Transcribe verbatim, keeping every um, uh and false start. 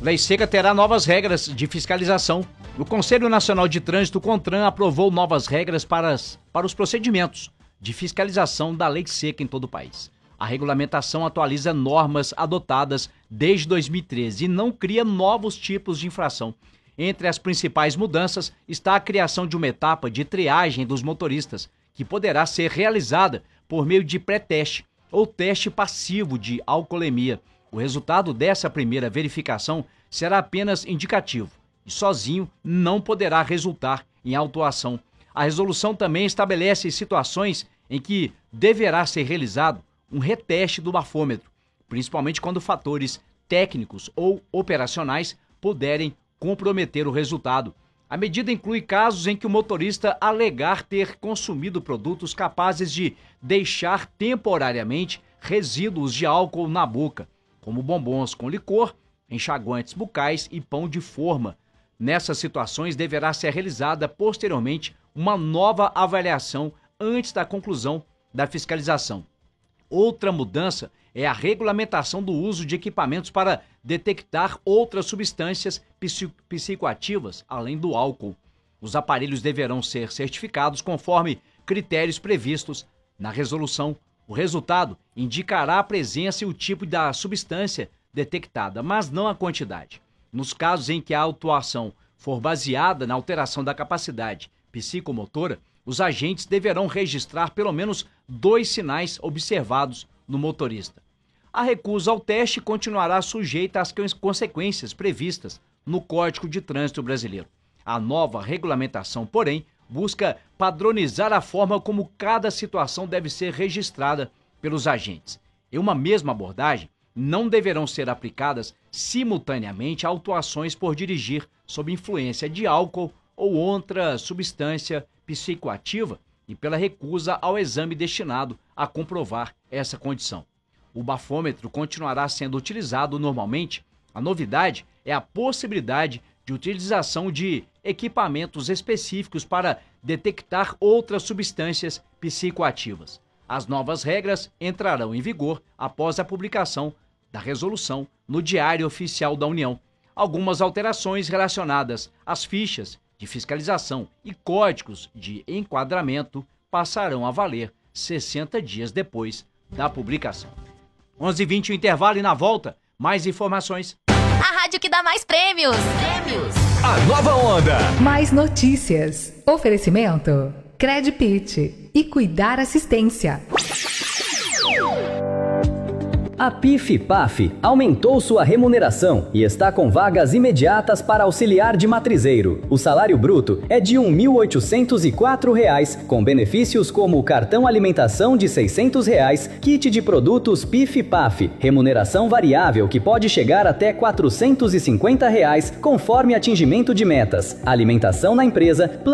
Lei Seca terá novas regras de fiscalização. O Conselho Nacional de Trânsito, CONTRAN, aprovou novas regras para, as, para os procedimentos de fiscalização da Lei Seca em todo o país. A regulamentação atualiza normas adotadas desde dois mil e treze e não cria novos tipos de infração. Entre as principais mudanças está a criação de uma etapa de triagem dos motoristas, que poderá ser realizada por meio de pré-teste ou teste passivo de alcoolemia. O resultado dessa primeira verificação será apenas indicativo e sozinho não poderá resultar em autuação. A resolução também estabelece situações em que deverá ser realizado um reteste do bafômetro, principalmente quando fatores técnicos ou operacionais puderem comprometer o resultado. A medida inclui casos em que o motorista alegar ter consumido produtos capazes de deixar temporariamente resíduos de álcool na boca, como bombons com licor, enxaguantes bucais e pão de forma. Nessas situações, deverá ser realizada posteriormente uma nova avaliação antes da conclusão da fiscalização. Outra mudança é a regulamentação do uso de equipamentos para detectar outras substâncias psicoativas, além do álcool. Os aparelhos deverão ser certificados conforme critérios previstos na resolução. O resultado indicará a presença e o tipo da substância detectada, mas não a quantidade. Nos casos em que a autuação for baseada na alteração da capacidade psicomotora, os agentes deverão registrar pelo menos dois sinais observados no motorista. A recusa ao teste continuará sujeita às consequências previstas no Código de Trânsito Brasileiro. A nova regulamentação, porém, busca padronizar a forma como cada situação deve ser registrada pelos agentes. Em uma mesma abordagem, não deverão ser aplicadas simultaneamente autuações por dirigir sob influência de álcool ou outra substância psicoativa e pela recusa ao exame destinado a comprovar essa condição. O bafômetro continuará sendo utilizado normalmente. A novidade é a possibilidade de utilização de equipamentos específicos para detectar outras substâncias psicoativas. As novas regras entrarão em vigor após a publicação da resolução no Diário Oficial da União. Algumas alterações relacionadas às fichas de fiscalização e códigos de enquadramento passarão a valer sessenta dias depois da publicação. onze e vinte, o intervalo, e na volta, mais informações. A rádio que dá mais prêmios. Prêmios. A nova onda. Mais notícias. Oferecimento Credpit e Cuidar Assistência. A PIF-PAF aumentou sua remuneração e está com vagas imediatas para auxiliar de matrizeiro. O salário bruto é de um mil oitocentos e quatro reais, com benefícios como cartão alimentação de seiscentos reais, kit de produtos PIF-PAF, remuneração variável que pode chegar até quatrocentos e cinquenta reais, conforme atingimento de metas, alimentação na empresa,